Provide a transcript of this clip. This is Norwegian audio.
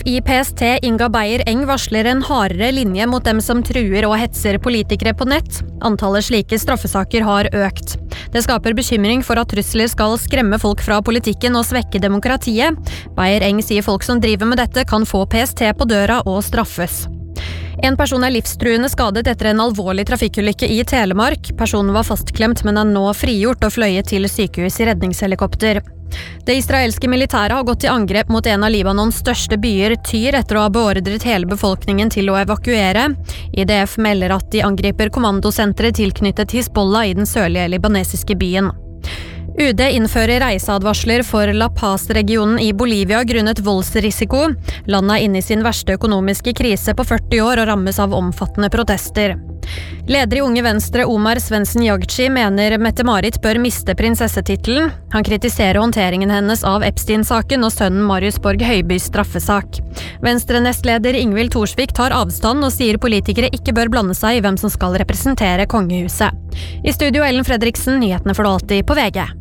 i PST Inga Beyer Eng varsler en hardere linje mot dem som truer og hetser politikere på nett. Antallet slike straffesaker har økt. Det skaper bekymring for at trusler skal skremme folk fra politikken og svekke demokratiet. Beyer Eng sier folk som driver med dette kan få PST på døra og straffes. En person er livstruende skadet etter en alvorlig trafikkulykke i Telemark. Personen var fastklemt, men er nå frigjort og fløyet til sykehus i redningshelikopter. Det israelske militæret har gått til angrep mot en av Libanons største byer, Tyr, etter å ha beordret hele befolkningen til å evakuere. IDF melder at de angriper kommandosenteret tilknyttet Hizbollah i den sørlige libanesiske byen. UD innfører reiseadvarsler for La Paz-regionen i Bolivia grunnet voldsrisiko. Landet er inne i sin verste økonomiske krise på 40 år og rammes av omfattende protester. Leder i Unge Venstre Omar Svendsen Jagci mener Mette-Marit bør miste prinsessetitelen. Han kritiserer håndteringen hennes av Epstein-saken og sønnen Marius Borg Høibys straffesak. Venstre-nestleder Ingvild Thorsvik tar avstand og sier politikere ikke bør blande seg i hvem som skal representere kongehuset. I studio Ellen Fredriksen, nyhetene for det alltid på VG.